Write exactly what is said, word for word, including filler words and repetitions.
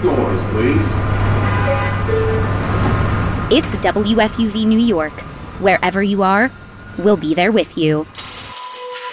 doors, please. It's W F U V New York. Wherever you are, we'll be there with you.